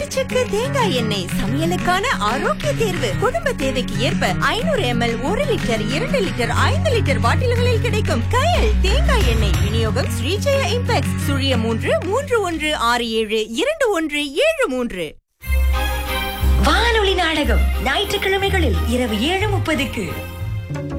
பேச்சுக்கு தேங்காய் எண்ணெய் சமையலுக்கான ஆரோக்கிய தேர்வு. குடும்ப தேவைக்கு ஏற்ப 500 ml 1 லிட்டர் 2 லிட்டர் 5 லிட்டர் பாட்டில்களில் கிடைக்கும் கயல் தேங்காய் எண்ணெய். விநியோகம் ஸ்ரீஜெயா இம்பெக்ஸ் *3 3167 2173. வானொலி நாடகம் ஞாயிற்றுக்கிழமைகளில் இரவு 7:30க்கு.